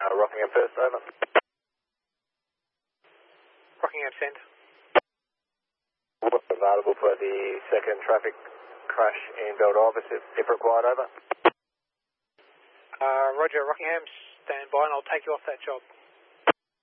Rockingham first, over. Rockingham send. Available for the second traffic crash in Baldivis if required, over. Roger, Rockingham, stand by and I'll take you off that job.